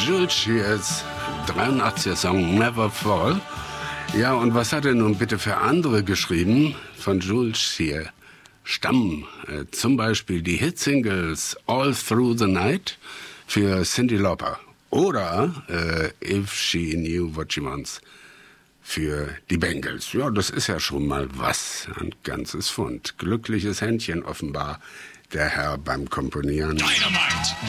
Jules Shears 83er Song Never Fall. Ja, und was hat er nun bitte für andere geschrieben? Von Jules Shear stammen zum Beispiel die Hitsingles All Through the Night für Cyndi Lauper oder If She Knew What She Wants für die Bengals. Ja, das ist ja schon mal was, ein ganzes Pfund. Glückliches Händchen offenbar, der Herr beim Komponieren. Dynamite!